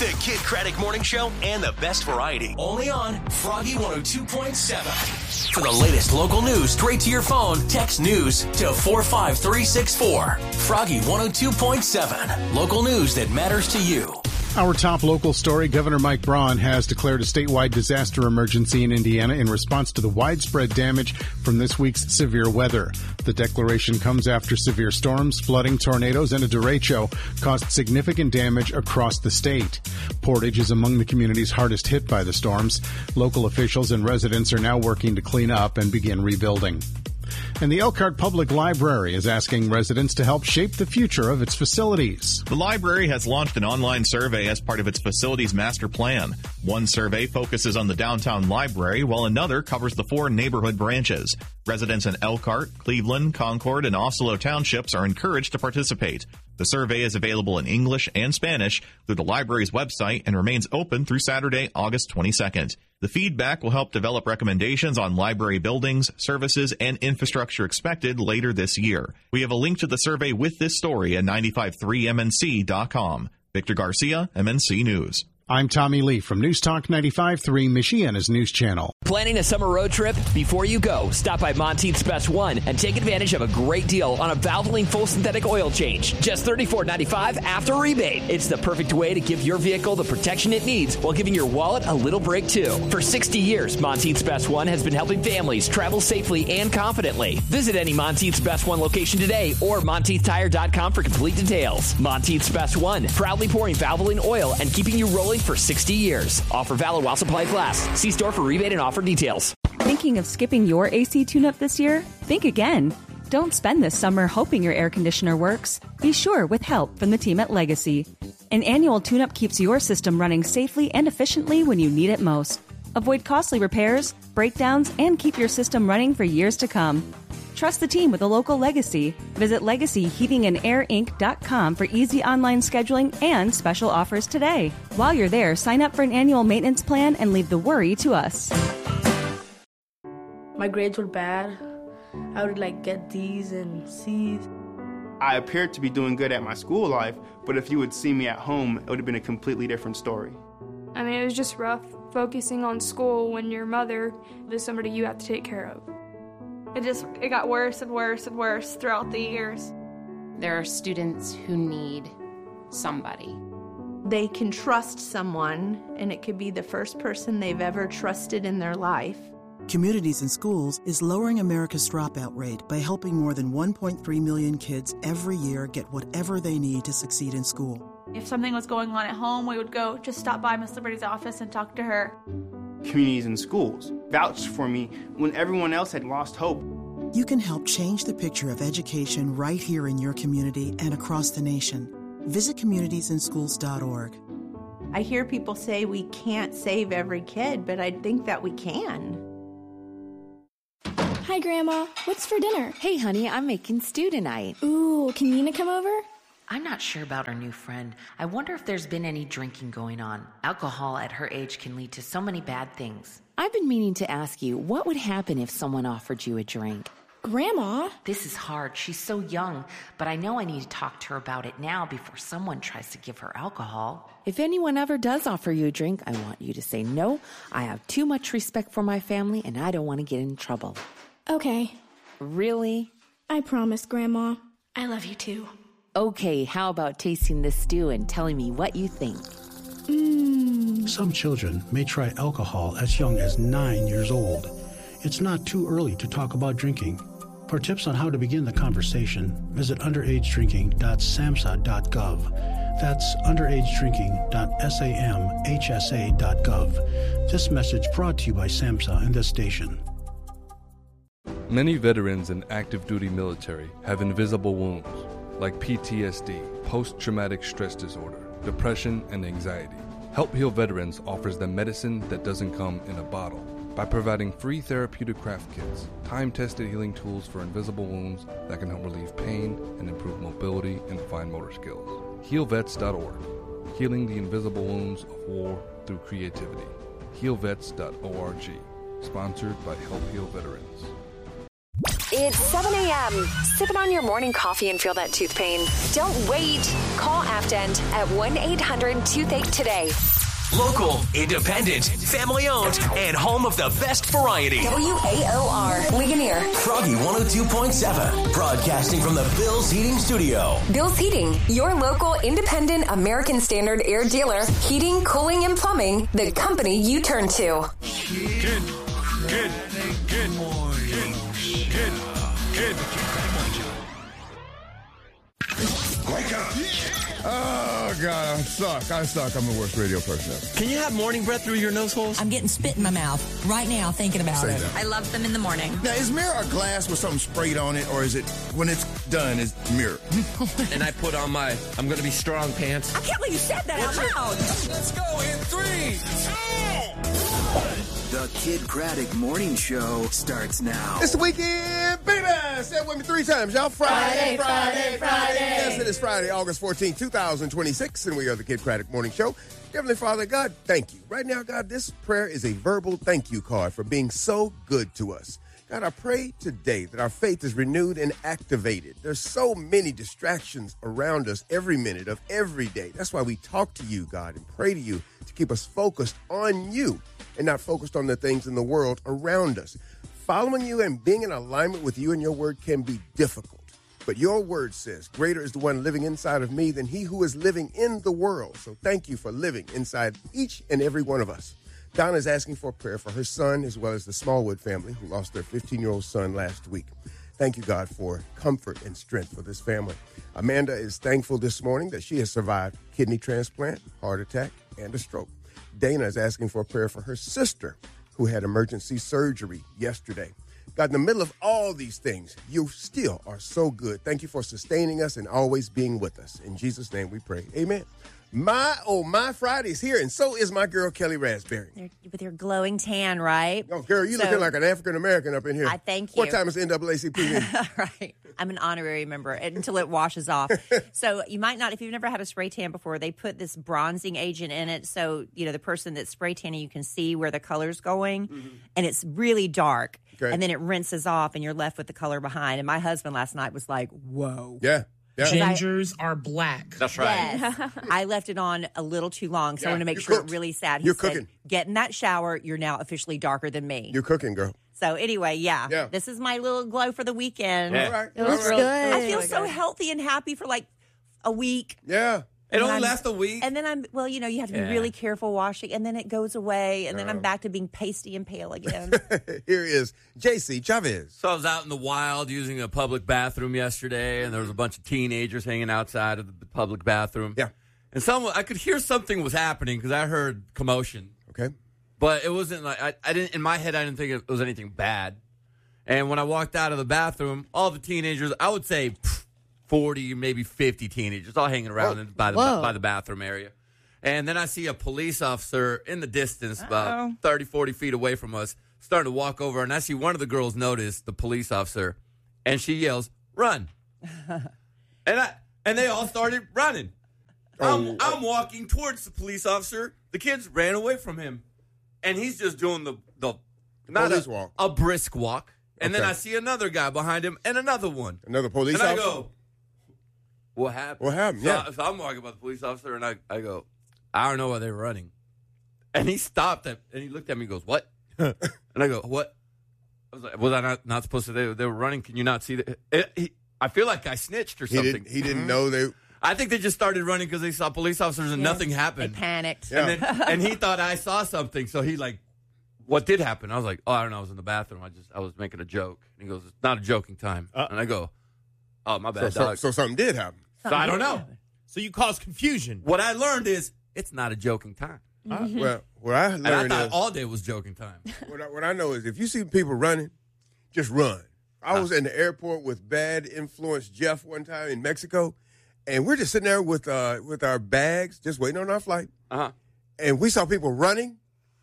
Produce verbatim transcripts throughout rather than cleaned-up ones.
The Kid Craddock Morning Show and the best variety. Only on Froggy one oh two point seven. For the latest local news straight to your phone, text news to four five three six four. Froggy one oh two point seven. Local news that matters to you. Our top local story, Governor Mike Braun has declared a statewide disaster emergency in Indiana in response to the widespread damage from this week's severe weather. The declaration comes after severe storms, flooding, tornadoes, and a derecho caused significant damage across the state. Portage is among the communities hardest hit by the storms. Local officials and residents are now working to clean up and begin rebuilding. And the Elkhart Public Library is asking residents to help shape the future of its facilities. The library has launched an online survey as part of its facilities master plan. One survey focuses on the downtown library, while another covers the four neighborhood branches. Residents in Elkhart, Cleveland, Concord, and Osceola townships are encouraged to participate. The survey is available in English and Spanish through the library's website and remains open through Saturday, August twenty-second. The feedback will help develop recommendations on library buildings, services, and infrastructure expected later this year. We have a link to the survey with this story at nine five three M N C dot com. Victor Garcia, M N C News. I'm Tommy Lee from News Talk ninety-five point three, Michiana's news channel. Planning a summer road trip? Before you go, stop by Monteith's Best One and take advantage of a great deal on a Valvoline full synthetic oil change. Just thirty-four ninety-five after rebate. It's the perfect way to give your vehicle the protection it needs while giving your wallet a little break too. For sixty years, Monteith's Best One has been helping families travel safely and confidently. Visit any Monteith's Best One location today or Monteith Tire dot com for complete details. Monteith's Best One, proudly pouring Valvoline oil and keeping you rolling for sixty years. Offer valid while supplies last. See store for rebate and offer details. Thinking of skipping your A C tune-up this year? Think again. Don't spend this summer hoping your air conditioner works. Be sure with help from the team at Legacy. An annual tune-up keeps your system running safely and efficiently when you need it most. Avoid costly repairs, breakdowns, and keep your system running for years to come. Trust the team with a local Legacy. Visit legacy heating and air inc dot com for easy online scheduling and special offers today. While you're there, sign up for an annual maintenance plan and leave the worry to us. My grades were bad. I would like get D's and C's. I appeared to be doing good at my school life, but if you would see me at home, it would have been a completely different story. I mean, it was just rough focusing on school when your mother is somebody you have to take care of. It just, it got worse and worse and worse throughout the years. There are students who need somebody. They can trust someone, and it could be the first person they've ever trusted in their life. Communities in Schools is lowering America's dropout rate by helping more than one point three million kids every year get whatever they need to succeed in school. If something was going on at home, we would go just stop by Miss Liberty's office and talk to her. Communities in Schools vouched for me when everyone else had lost hope. You can help change the picture of education right here in your community and across the nation. Visit communities in schools dot org. I hear people say we can't save every kid, but I think that we can. Hi, Grandma. What's for dinner? Hey, honey, I'm making stew tonight. Ooh, can Nina come over? I'm not sure about our new friend. I wonder if there's been any drinking going on. Alcohol at her age can lead to so many bad things. I've been meaning to ask you, what would happen if someone offered you a drink? Grandma? This is hard. She's so young, but I know I need to talk to her about it now before someone tries to give her alcohol. If anyone ever does offer you a drink, I want you to say no. I have too much respect for my family, and I don't want to get in trouble. Okay. Really? I promise, Grandma. I love you too. Okay, how about tasting this stew and telling me what you think? Mmm. Some children may try alcohol as young as nine years old. It's not too early to talk about drinking. For tips on how to begin the conversation, visit underage drinking dot samhsa dot gov. That's underage drinking dot samhsa dot gov. This message brought to you by SAMHSA and this station. Many veterans in active duty military have invisible wounds, like P T S D, post-traumatic stress disorder, depression, and anxiety. Help Heal Veterans offers them medicine that doesn't come in a bottle by providing free therapeutic craft kits, time-tested healing tools for invisible wounds that can help relieve pain and improve mobility and fine motor skills. heal vets dot org, healing the invisible wounds of war through creativity. heal vets dot org, sponsored by Help Heal Veterans. It's seven a.m. Sipping on your morning coffee and feel that tooth pain. Don't wait. Call Aftend at one eight hundred toothache today. Local, independent, family-owned, and home of the best variety. W A O R, Ligonier. Froggy one oh two point seven, broadcasting from the Bill's Heating Studio. Bill's Heating, your local independent American Standard air dealer. Heating, cooling, and plumbing, the company you turn to. Good, good, good morning. Good, good. Wake up. Oh, God, I suck. I suck. I'm the worst radio person ever. Can you have morning breath through your nose holes? I'm getting spit in my mouth right now thinking about Say it. that. I love them in the morning. Now, is mirror a glass with something sprayed on it, or is it, when it's done, is mirror? And I put on my I'm going to be strong pants. I can't believe you said that out loud. Let's go in three, two. The Kid Craddock Morning Show starts now. It's the weekend, baby! Say it with me three times, y'all. Friday, Friday, Friday. Friday. Yes, it is Friday, August fourteenth, twenty twenty-six, and we are the Kid Craddock Morning Show. Heavenly Father, God, thank you. Right now, God, this prayer is a verbal thank you card for being so good to us. God, I pray today that our faith is renewed and activated. There's so many distractions around us every minute of every day. That's why we talk to you, God, and pray to you to keep us focused on you and not focused on the things in the world around us. Following you and being in alignment with you and your word can be difficult. But your word says, greater is the one living inside of me than he who is living in the world. So thank you for living inside each and every one of us. Donna is asking for a prayer for her son as well as the Smallwood family who lost their fifteen-year-old son last week. Thank you, God, for comfort and strength for this family. Amanda is thankful this morning that she has survived kidney transplant, heart attack, and a stroke. Dana is asking for a prayer for her sister who had emergency surgery yesterday. God, in the middle of all these things, you still are so good. Thank you for sustaining us and always being with us. In Jesus' name we pray. Amen. My, oh, my Friday's here, and so is my girl, Kelly Raspberry. They're, with your glowing tan, right? Oh, girl, you so, looking like an African-American up in here. I thank you. What time is N double A C P? Right. I'm an honorary member until it washes off. So you might not, if you've never had a spray tan before, they put this bronzing agent in it. So, you know, the person that's spray tanning, you can see where the color's going. Mm-hmm. And it's really dark. Okay. And then it rinses off and you're left with the color behind. And my husband last night was like, whoa. Yeah. Yeah. Gingers I, are black. That's right. Yes. I left it on a little too long, so yeah, I want to make sure cooked. It really sad. He you're said, cooking. Get in that shower. You're now officially darker than me. You're cooking, girl. So anyway, yeah, yeah. This is my little glow for the weekend. Yeah. All right. It looks All right. good. I feel really so good. healthy and happy for like a week. Yeah. It only lasts a week. And then I'm, well, you know, you have to be yeah. really careful washing, and then it goes away, and then Uh-oh. I'm back to being pasty and pale again. Here is J C Chavez. So I was out in the wild using a public bathroom yesterday, and there was a bunch of teenagers hanging outside of the public bathroom. Yeah. And someone, I could hear something was happening because I heard commotion. Okay. But it wasn't like, I, I didn't, in my head, I didn't think it was anything bad. And when I walked out of the bathroom, all the teenagers, I would say, pff, forty, maybe fifty teenagers, all hanging around in, by the Whoa. by the bathroom area. And then I see a police officer in the distance, Uh-oh. about thirty, forty feet away from us, starting to walk over. And I see one of the girls notice the police officer, and she yells, "Run!" and I and they all started running. Oh. I'm, I'm walking towards the police officer. The kids ran away from him, and he's just doing the the not police a, walk. a brisk walk. And Okay. then I see another guy behind him, and another one. Another police and I officer? go, what happened? What happened? So, Yeah. so I'm walking by the police officer, and I, I go, I don't know why they were running. And he stopped, at, and he looked at me and goes, what? And I go, what? I was like, was I not, not supposed to? They, they were running. Can you not see that? It, he, I feel like I snitched or He something. didn't, he didn't know they... I think they just started running because they saw police officers and Yeah. nothing happened. They panicked. Yeah. And, then, and he thought I saw something, so he like, what did happen? I was like, oh, I don't know. I was in the bathroom. I just, I was making a joke. And he goes, it's not a joking time. Uh, and I go, oh, my So, bad, so, dog. so something did happen. So I don't know. So you caused confusion. What I learned is it's not a joking time. Uh, well, what I And I learned thought is... all day was joking time. What I, what I know is if you see people running, just run. I was in the airport with bad influence Jeff one time in Mexico, and we're just sitting there with uh, with our bags, just waiting on our flight. Uh-huh. And we saw people running,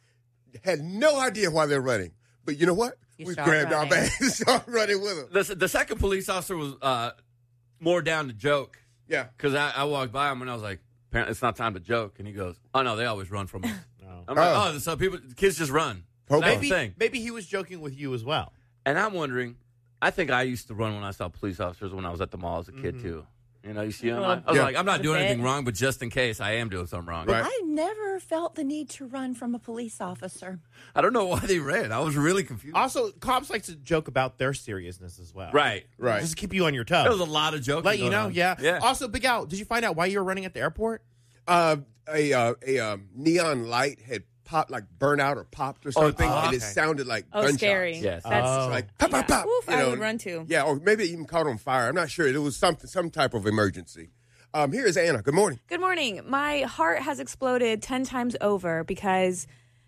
had no idea why they're running. But you know what? You we start grabbed running. our bags and started running with them. The, the second police officer was uh, more down to joke. Yeah. Because I, I walked by him and I was like, apparently it's not time to joke. And he goes, oh, no, they always run from us. No. I'm like, Oh. oh, so people, kids just run. Hold That's on. the Maybe, thing. maybe he was joking with you as well. And I'm wondering, I think I used to run when I saw police officers when I was at the mall as a kid, Mhm. too. You know, you see them? Well, I was yeah. like, I'm not A doing bit. anything wrong, but just in case, I am doing something wrong. I never felt the need to run from a police officer. I don't know why they ran. I was really confused. Also, cops like to joke about their seriousness as well. Right. Right. Just to keep you on your toes. There was a lot of joking Let you going know, on. yeah. Yeah. Also, Big Al, did you find out why you were running at the airport? Uh, a uh, a um, neon light had popped, like burnt out or popped or something, oh, and it okay. sounded like Oh, gunshots. scary. Yes. That's It's like pop, pop, yeah. pop. Oof, you I know. would run too. Yeah, or maybe it even caught on fire. I'm not sure. It was something, some type of emergency. Um, here is Anna. Good morning. Good morning. My heart has exploded ten times over because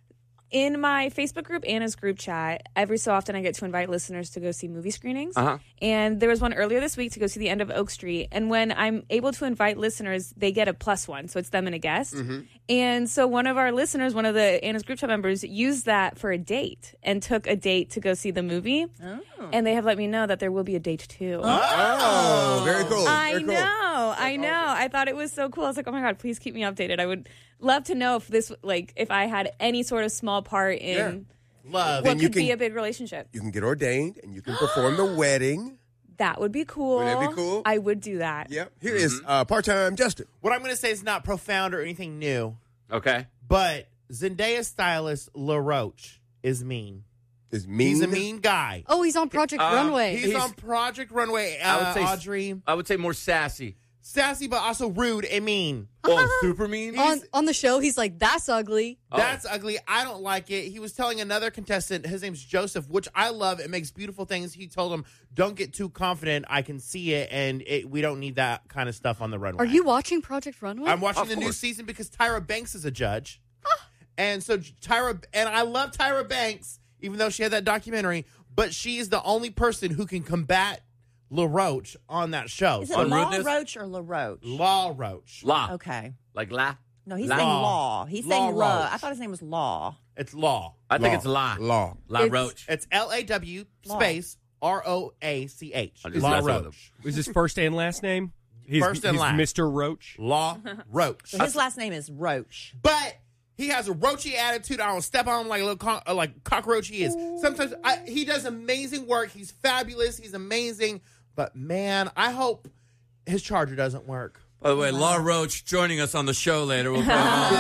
in my Facebook group, Anna's group chat, every so often I get to invite listeners to go see movie screenings. Uh-huh. And there was one earlier this week to go see The End of Oak Street. And when I'm able to invite listeners, they get a plus one. So it's them and a guest. Mm-hmm. And so one of our listeners, one of the Anna's group chat members, used that for a date and took a date to go see the movie. Oh. And they have let me know that there will be a date too. Oh, very cool. I Very cool. know, I know. I thought it was so cool. I was like, oh my God, please keep me updated. I would love to know if this, like, if I had any sort of small part in Love. what And you could be can- a big relationship. You can get ordained and you can perform the wedding. That would be cool. Would that be cool? I would do that. Yep. Here is uh, part-time Justin. What I'm going to say is not profound or anything new, Okay. but Zendaya stylist LaRoche is mean. Is mean. He's a mean guy. Oh, he's on Project Uh, Runway. He's, He's- on Project Runway, I would uh, say- Audrey. I would say more sassy. Sassy, but also rude and mean. Oh, super mean? on on the show, he's like, "That's ugly." Oh. That's ugly. I don't like it. He was telling another contestant, his name's Joseph, which I love. It makes beautiful things. He told him, don't get too confident. I can see it, and it, we don't need that kind of stuff on the runway. Are you watching Project Runway? I'm watching Of the new course. season because Tyra Banks is a judge. And so Tyra, and I love Tyra Banks, even though she had that documentary, but she is the only person who can combat LaRoche on that show. Is it On Law rudeness? Roach or LaRoche? Law Roach. La. Okay. Like la. No, he's La. saying Law. He's Law saying Law. Roach. I thought his name was Law. It's Law. I think Law. it's la. Law. La It's- Roach. It's L A W Law. space R O A C H. I'll just Law mess with him. Roach. Was his first and last name? He's, First and he's last. Mister Roach. Law Roach. So his last name is Roach. But he has a roachy attitude. I don't step on him like a little co- uh, like cockroach he is. Sometimes I, he does amazing work. He's fabulous. He's amazing. But man, I hope his charger doesn't work. By the way, La Roach joining us on the show later. We'll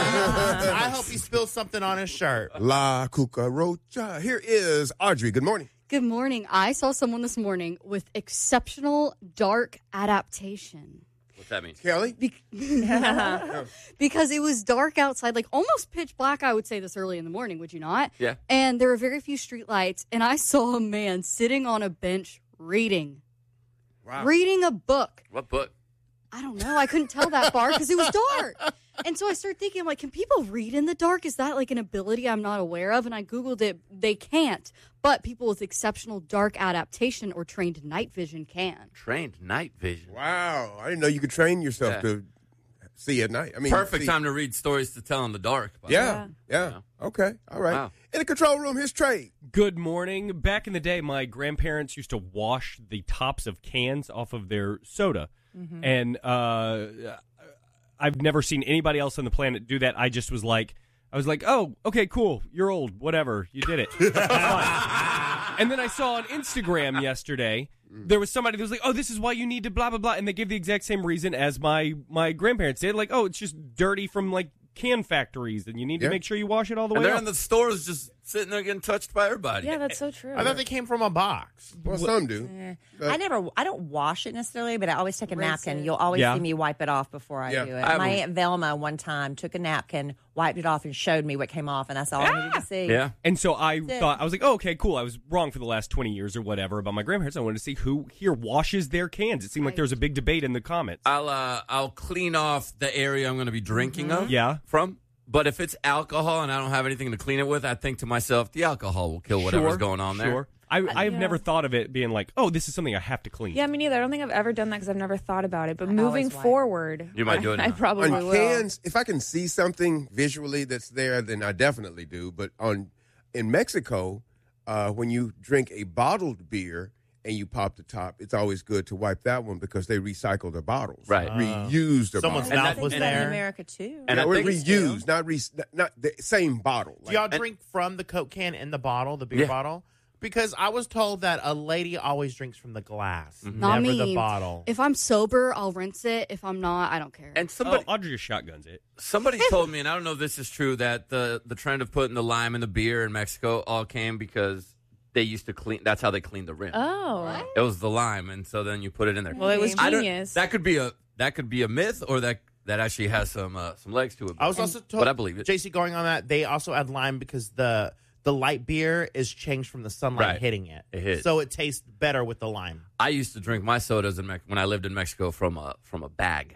I hope he spills something on his shirt. La cucaracha. Here is Audrey. Good morning. Good morning. I saw someone this morning with exceptional dark adaptation. What's that mean? Kelly? Be- because it was dark outside, like almost pitch black, I would say, this early in the morning, would you not? Yeah. And there were very few streetlights, and I saw a man sitting on a bench reading. Wow. Reading a book. What book? I don't know. I couldn't tell that far because it was dark. And so I started thinking, like, can people read in the dark? Is that like an ability I'm not aware of? And I Googled it. They can't. But people with exceptional dark adaptation or trained night vision can. Trained night vision. Wow. I didn't know you could train yourself Yeah. to see at night. I mean, Perfect see- time to read stories to tell in the dark. by the Yeah, way. yeah. Okay. All right. Wow. In the control room, here's Trey. Good morning. Back in the day, my grandparents used to wash the tops of cans off of their soda. Mm-hmm. And uh, I've never seen anybody else on the planet do that. I just was like, I was like, oh, okay, cool. You're old. Whatever. You did it. It's fine. And then I saw on Instagram yesterday, there was somebody that was like, oh, this is why you need to blah, blah, blah. And they gave the exact same reason as my, my grandparents did. Like, oh, it's just dirty from, like, can factories, and you need Yeah. to make sure you wash it all the And way they're off. in the stores just sitting there getting touched by everybody. Yeah, that's so true. I thought they came from a box. Well, some do. Eh. But- I never, I don't wash it necessarily, but I always take a Rinse napkin. it. You'll always Yeah. see me wipe it off before I Yeah. do it. I My have a- Aunt Velma one time took a napkin, wiped it off, and showed me what came off, and that's all I needed to see. Yeah. And so I That's it. thought, I was like, oh, okay, cool. I was wrong for the last twenty years or whatever about my grandparents. I wanted to see who here washes their cans. It seemed like there was a big debate in the comments. I'll uh, I'll clean off the area I'm going to be drinking of. Yeah. From. But if it's alcohol and I don't have anything to clean it with, I think to myself, the alcohol will kill whatever's Sure, going on there. Sure. I, I've yeah. never thought of it being like, oh, this is something I have to clean. Yeah, me neither. I don't think I've ever done that because I've never thought about it. But I moving always wipe. forward, You might do it I, I now. probably on will. cans, if I can see something visually that's there, then I definitely do. But on in Mexico, uh, when you drink a bottled beer and you pop the top, it's always good to wipe that one because they recycle their bottles, Right. reuse their Someone's bottles. I mouth think was that there. in America too. And yeah, I we're think it's reused, not re, not the same bottle. Do y'all Like, drink from the Coke can in the bottle, the beer Yeah. bottle? Because I was told that a lady always drinks from the glass, Not never me. the bottle. If I'm sober, I'll rinse it. If I'm not, I don't care. And somebody, oh, Audrey just shotguns it. Somebody told me, and I don't know if this is true, that the the trend of putting the lime in the beer in Mexico all came because they used to clean. That's how they cleaned the rim. Oh. It was the lime, and so then you put it in there. Well, it was I don't- genius. That could be a that could be a myth, or that that actually has some uh, some legs to it. I was also told, but I believe it. J C, going on that, they also add lime because the the light beer is changed from the sunlight Right. hitting it. It hits. So it tastes better with the lime. I used to drink my sodas in Mex- when I lived in Mexico from a from a bag.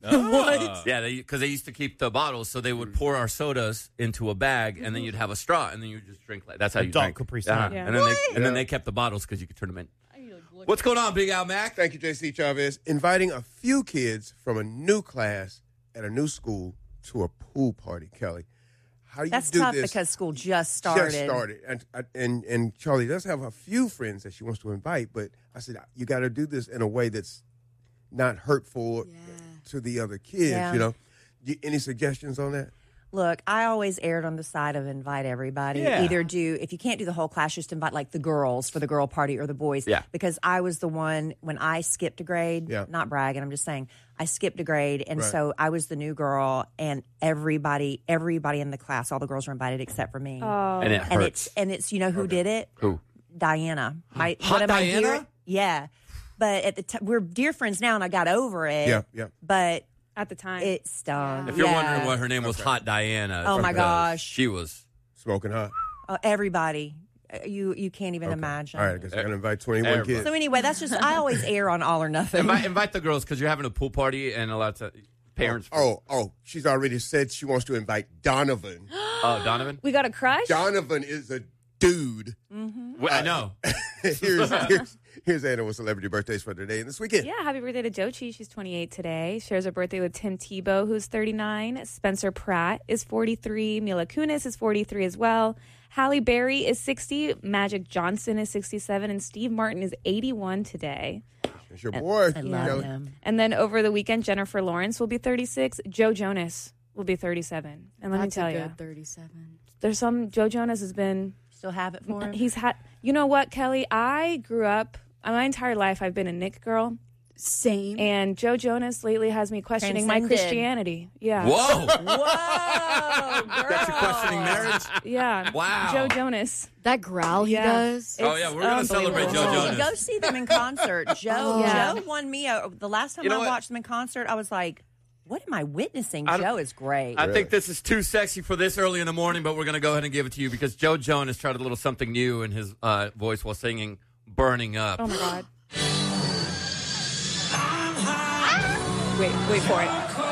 What? Yeah, because they, used to keep the bottles, so they would pour our sodas into a bag, and then you'd have a straw, and then you would just drink like that's how you Adult drink. Capri Uh-huh. Sun. Yeah. And then they What? and then Yeah. they kept the bottles because you could turn them in. What's going on, Big Al Mac? Thank you, J C Chavez. Inviting a few kids from a new class at a new school to a pool party, Kelly. How do you That's do tough this? because school just started. Just started, and and and Charlie does have a few friends that she wants to invite, but I said you got to do this in a way that's not hurtful to the other kids. Yeah. You know, You- any suggestions on that? Look, I always erred on the side of invite everybody. Yeah. Either do, if you can't do the whole class, just invite like the girls for the girl party or the boys. Yeah. Because I was the one, when I skipped a grade, Yeah. not bragging, I'm just saying, I skipped a grade. And Right. so I was the new girl, and everybody, everybody in the class, all the girls were invited except for me. Oh. And it And hurts. it's, and it's, you know who did it? Who? Diana. My, Hot one of my Diana? dear- yeah. But at the time, we're dear friends now, and I got over it. Yeah, yeah. But at the time, it stung. If you're Yeah. wondering what her name was, Hot Diana. Oh, my because gosh. she was smoking hot. Uh, everybody. Uh, You you can't even imagine. All right, I guess I got to invite twenty-one Everybody. kids. So anyway, that's just I always err on all or nothing. invite, invite the girls because you're having a pool party and a lot of parents. Oh, oh, she's already said she wants to invite Donovan. Oh, Donovan. We got a crush? Donovan is a dude. Mm-hmm. Well, I know. here's, here's, here's Anna with celebrity birthdays for today and this weekend. Yeah, happy birthday to Jochi. She's twenty-eight today. Shares her birthday with Tim Tebow, who's thirty-nine. Spencer Pratt is forty-three. Mila Kunis is forty-three as well. Halle Berry is sixty. Magic Johnson is sixty-seven. And Steve Martin is eighty-one today. It's your boy. I love Kelly. him. And then over the weekend, Jennifer Lawrence will be thirty-six. Joe Jonas will be thirty-seven. And let That's me tell a you, good thirty-seven. there's some, Joe Jonas has been, Still have it for him. he's had, you know what, Kelly? I grew up, my entire life, I've been a Nick girl. Same. And Joe Jonas lately has me questioning my Transcended. Christianity. Yeah. Whoa! Whoa, girl. Got you questioning marriage? Yeah. Wow. Joe Jonas. That growl he Yeah. does. Oh yeah, we're gonna celebrate Joe Go Jonas. see them in concert. Joe Yeah. Joe won me. A, the last time You know I what? watched them in concert, I was like, what am I witnessing? I don't- Joe is great. I think this is too sexy for this early in the morning, but we're going to go ahead and give it to you because Joe Jonas tried a little something new in his uh, voice while singing "Burning Up." Oh my God. Wait, wait for it.